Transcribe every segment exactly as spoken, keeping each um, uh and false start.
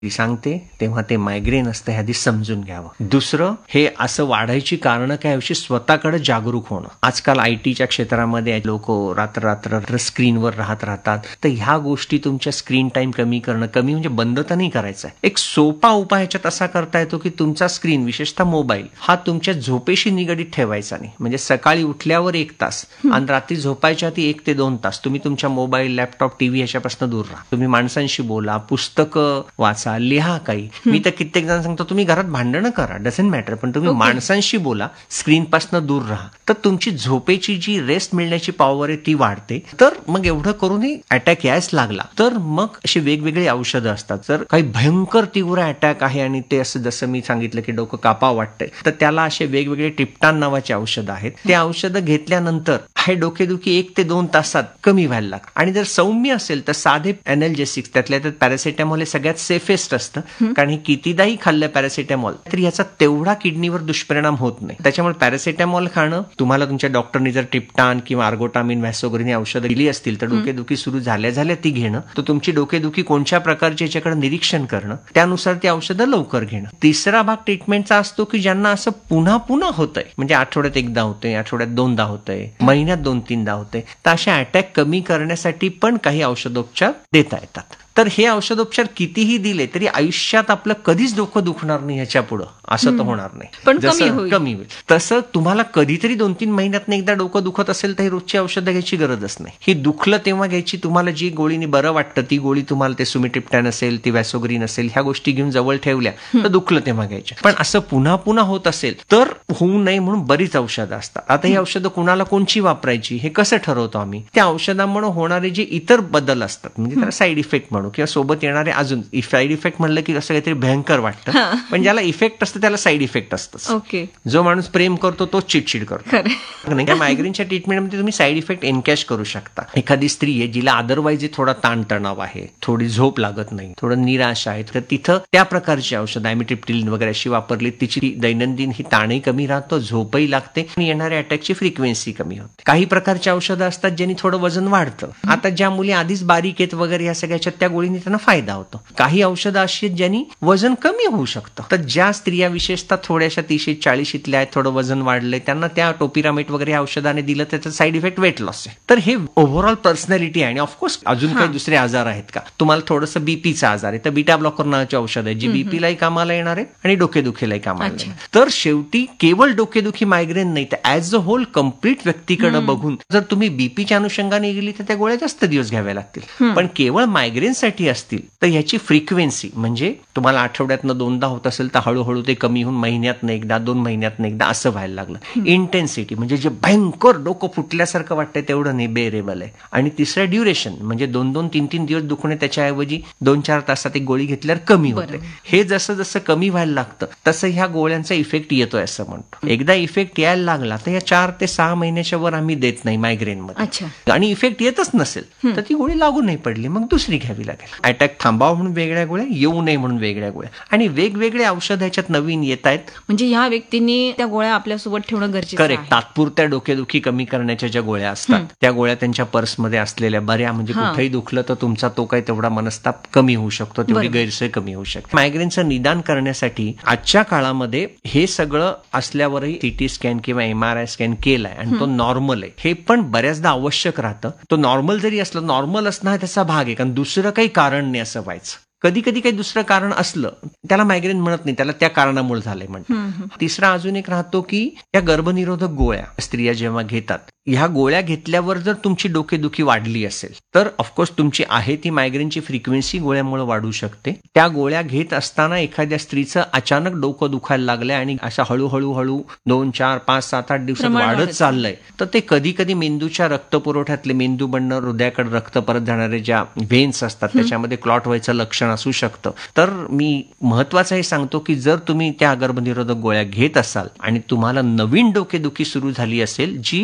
सांगते तेव्हा ते मायग्रेन असतं हे आधी समजून घ्यावं. दुसरं, हे असं वाढायची कारणं काय याविषयी स्वतःकडे जागरूक होणं. आजकाल आय टीच्या क्षेत्रामध्ये लोक रात्र रात्र स्क्रीनवर राहत राहतात. तर ह्या गोष्टी तुमच्या स्क्रीन टाइम कमी करणं, कमी म्हणजे बंद तर नाही करायचं आहे. एक सोपा उपाय ह्याच्यात असा करता येतो की तुमचा स्क्रीन, विशेषतः मोबाईल, हा तुमच्या झोपेशी निगडीत ठेवायचा नाही. म्हणजे सकाळी उठल्यावर एक तास आणि रात्री झोपायच्या आधी एक ते दोन तास तुम्ही तुमच्या मोबाईल, लॅपटॉप, टीव्ही ह्याच्यापासून दूर राहा. तुम्ही माणसांशी बोला, पुस्तकं वाचा, लिहा काही. मी तर कित्येक जण सांगतो तुम्ही घरात भांडणं करा, डझंट मॅटर, पण तुम्ही माणसांशी बोला, स्क्रीन पासून दूर राहा. तर तुमची झोपेची जी रेस्ट मिळण्याची पॉवर आहे ती वाढते. तर मग एवढं करूनही अटॅक यायच लागला तर मग अशी वेगवेगळी औषधं असतात. जर काही भयंकर तीव्र अटॅक आहे आणि ते असं जसं मी सांगितलं की डोकं कापा वाटतंय, तर त्याला असे वेगवेगळे ट्रिप्टान नावाचे औषधं आहेत. ते औषधं घेतल्यानंतर हे डोकेदुखी एक ते दोन तासात कमी व्हायला लागतं. आणि जर सौम्य असेल तर साधे एनर्जेसिक्स, त्यातल्या त्यात पॅरासिटामॉल हे सगळ्यात सेफेस्ट असतं. कारण हे कितीदाही खाल्लं पॅरासिटामॉल तरी याचा तेवढा किडनीवर दुष्परिणाम होत नाही. त्याच्यामुळे पॅरासिटामॉल खाणं, तुम्हाला तुमच्या डॉक्टरनी जर ट्रिप्टान किंवा आर्गोटामिन, व्हॅसोग्रीन औषधं दिली असतील तर डोकेदुखी सुरू झाल्या झाल्या ती घेणं. तर तुमची डोकेदुखी कोणत्या प्रकारची याच्याकडे निरीक्षण करणं, त्यानुसार ती औषधं लवकर घेणं. तिसरा भाग ट्रीटमेंटचा असतो की ज्यांना असं पुन्हा पुन्हा होतंय, म्हणजे आठवड्यात एकदा होतंय, आठवड्यात दोनदा होतंय, महिन्यात दोन तीनदा होतंय, तर अशा अटॅक कमी करण्यासाठी पण काही औषधोपचार देता येतात. तर हे औषधोपचार कितीही दिले तरी आयुष्यात आपलं कधीच डोकं दुखणार नाही ह्याच्या पुढं, असं तर होणार नाही. पण जसं कमी होईल तसं तुम्हाला कधीतरी दोन तीन महिन्यात एकदा डोकं दुखत असेल तर ही रोजची औषधं घ्यायची गरजच नाही. ही दुखलं तेव्हा घ्यायची. तुम्हाला जी गोळीनी बरं वाटतं ती गोळी, तुम्हाला ते सुमिट्रिप्टॅन असेल, ती व्हॅसोग्रीन असेल, ह्या गोष्टी घेऊन जवळ ठेवल्या तर दुखलं तेव्हा घ्यायच्या. पण असं पुन्हा पुन्हा होत असेल तर होऊ नये म्हणून बरीच औषधं असतात. आता ही औषधं कुणाला कोणची वापरायची हे कसं ठरवतो आम्ही? त्या औषधांमुळे होणारे जे इतर बदल असतात, म्हणजे त्याला साईड इफेक्ट म्हणू किंवा सोबत येणारे अजून साईड इफेक्ट म्हणलं की असं काहीतरी भयंकर वाटतं, पण ज्याला इफेक्ट असतं त्याला साईड इफेक्ट असतं. जो माणूस प्रेम करतो तोच चिडचिड करतो. त्या मायग्रेनच्या ट्रीटमेंटमध्ये तुम्ही साईड इफेक्ट एनकॅश करू शकता. एखादी स्त्री आहे जिला अदरवाईज थोडा ताणतणाव आहे, थोडी झोप लागत नाही, थोडं निराश आहे, तर तिथं त्या प्रकारची औषध ॲमिट्रिप्टिलिन वगैरे अशी वापरली, तिची दैनंदिन ही ताणही कमी राहतो, झोपही लागते आणि येणाऱ्या अटॅकची फ्रिक्वेन्सी कमी होते. काही प्रकारची औषधं असतात ज्यांनी थोडं वजन वाढतं. आता ज्या मुली आधीच बारीक आहेत वगैरे या सगळ्याच्या त्या गोळीने त्यांना फायदा होतो. काही औषधं अशी आहेत ज्यांनी वजन कमी होऊ शकतं. तर ज्या स्त्रिया विशेषतः थोड्याशा तीसशे चाळीशीतल्या आहेत, थोडं वजन वाढलंय, त्यांना त्या टोपिरामेट वगैरे औषधाने दिलं त्याचा साईड इफेक्ट वेट लॉस आहे. तर हे ओव्हरऑल पर्सनॅलिटी आहे. आणि ऑफकोर्स अजून काही दुसरे आजार आहेत का? तुम्हाला थोडंसं बीपीचा आजार आहे तर बीटा ब्लॉकर नावाचे औषध आहे जी बीपीलाही कामाला येणार आहे आणि डोकेदुखीलाही कामाला येणार. तर शेवटी केवळ डोकेदुखी मायग्रेन नाही तर ऍज अ होल कम्प्लीट व्यक्तीकडे बघून जर तुम्ही बीपीच्या अनुषंगाने गेली तर त्या गोळ्या जास्त दिवस घ्याव्या लागतील. पण केवळ मायग्रेनसाठी असतील तर ह्याची फ्रिक्वेन्सी, म्हणजे तुम्हाला आठवड्यातनं दोनदा होत असेल तर हळूहळू ते कमी होऊन महिन्यातनं एकदा, दोन महिन्यातनं एकदा असं व्हायला लागलं. इंटेन्सिटी, म्हणजे जे भयंकर डोकं फुटल्यासारखं वाटतंय तेवढं नाही, बेरेबल आहे. आणि तिसरं ड्युरेशन, म्हणजे दोन दोन तीन तीन दिवस दुखणे त्याच्याऐवजी दोन चार तासात एक गोळी घेतल्यावर कमी होते. हे जसं जसं कमी व्हायला लागतं तसं ह्या गोळ्यांचा इफेक्ट येतोय असं म्हणतो. एकदा इफेक्ट यायला लागला तर या चार ते सहा महिन्याच्या वर आम्ही देत नाही मायग्रेनमध्ये. आणि इफेक्ट येतच नसेल तर ती गोळी लागू नाही पडली मग दुसरी घ्यावी लागेल. अटॅक थांबावा म्हणून वेगळ्या गोळ्या, येऊ नये म्हणून वेगळ्या गोळ्या, आणि वेगवेगळे औषध ह्याच्यात नवीन येत आहेत. म्हणजे ह्या व्यक्तींनी त्या गोळ्या आपल्यासोबत ठेवणं गरजेचं आहे. करेक्ट. तात्पुरत्या डोकेदुखी कमी करण्याच्या ज्या गोळ्या असतात त्या गोळ्या त्यांच्या पर्समध्ये असलेल्या बऱ्या, म्हणजे कुठेही दुखलं तर तुमचा तो काही तेवढा मनस्ताप कमी होऊ शकतो, तेवढी गैरसोय कमी होऊ शकते. मायग्रेनचं निदान करण्यासाठी आजच्या काळामध्ये हे सगळं असल्यावरही सीटी स्कॅन किंवा एमआरआय स्कॅन केलाय आणि तो नॉर्मल आहे हे पण बऱ्याचदा आवश्यक राहतं. तो नॉर्मल जरी असलं, नॉर्मल असणं हा त्याचा भाग आहे, कारण दुसरं काही कारण नाही असं व्हायचं. कधी कधी काही दुसरं कारण असलं त्याला मायग्रेन म्हणत नाही, त्याला त्या कारणामुळे झालंय म्हणतात. तिसरा अजून एक राहतो की या गर्भनिरोधक गोळ्या स्त्रिया जेव्हा घेतात, ह्या गोळ्या घेतल्यावर जर तुमची डोकेदुखी वाढली असेल तर ऑफकोर्स तुमची आहे ती मायग्रेनची फ्रिक्वेन्सी गोळ्यामुळे वाढू शकते. त्या गोळ्या घेत असताना एखाद्या स्त्रीचं अचानक डोकं दुखायला लागलंय आणि असं हळूहळू हळू दोन चार पाच सात आठ दिवसात वाढत चाललंय तर ते कधी कधी मेंदूच्या रक्तपुरवठ्यातले, मेंदू बनणं, हृदयाकडे रक्त परत जाणारे ज्या व्हेन्स असतात त्याच्यामध्ये क्लॉट व्हायचं लक्षण असू शकतं. तर मी महत्वाचं हे सांगतो की जर तुम्ही त्या गर्भनिरोधक गोळ्या घेत असाल आणि तुम्हाला नवीन डोकेदुखी सुरू झाली असेल जी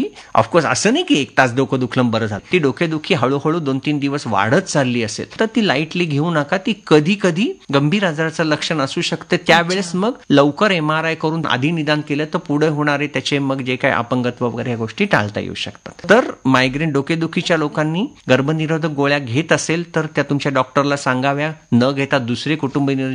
ऑफकोर्स असं नाही की एक तास डोकं दुखलं बरं झालं. ती डोकेदुखी हळूहळू दोन तीन दिवस वाढत चालली असेल तर ती लाईटली घेऊ नका. ती कधी कधी गंभीर आजाराचं लक्षण असू शकते. त्यावेळेस मग लवकर एम आर आय करून आधी निदान केलं तर पुढे होणारे त्याचे मग जे काही अपंगत्व वगैरे ह्या गोष्टी टाळता येऊ शकतात. तर मायग्रेन डोकेदुखीच्या लोकांनी गर्भनिरोधक गोळ्या घेत असेल तर त्या तुमच्या डॉक्टरला सांगाव्या. न घेता दुसरे कुटुंब